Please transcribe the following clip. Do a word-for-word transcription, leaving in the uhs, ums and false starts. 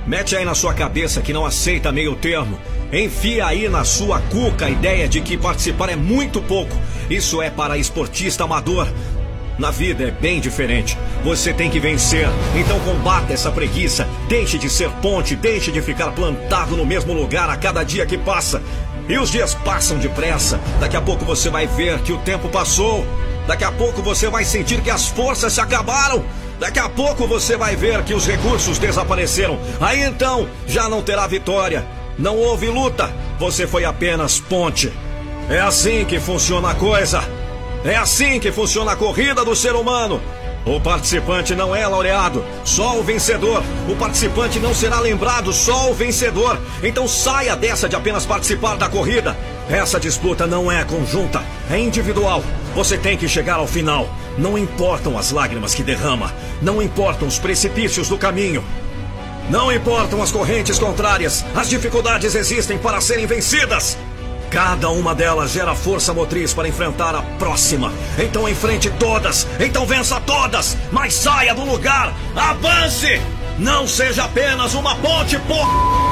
Mete aí na sua cabeça que não aceita meio termo. Enfia aí na sua cuca a ideia de que participar é muito pouco. Isso é para esportista amador. Na vida é bem diferente. Você tem que vencer. Então combata essa preguiça. Deixe de ser ponte. Deixe de ficar plantado no mesmo lugar a cada dia que passa. E os dias passam depressa. Daqui a pouco você vai ver que o tempo passou. Daqui a pouco você vai sentir que as forças se acabaram. Daqui a pouco você vai ver que os recursos desapareceram. Aí então já não terá vitória. Não houve luta. Você foi apenas ponte. É assim que funciona a coisa. É assim que funciona a corrida do ser humano. O participante não é laureado, só o vencedor. O participante não será lembrado, só o vencedor. Então saia dessa de apenas participar da corrida. Essa disputa não é conjunta, é individual. Você tem que chegar ao final. Não importam as lágrimas que derrama. Não importam os precipícios do caminho. Não importam as correntes contrárias. As dificuldades existem para serem vencidas. Cada uma delas gera força motriz para enfrentar a próxima. Então enfrente todas. Então vença todas. Mas saia do lugar. Avance. Não seja apenas uma ponte, porra.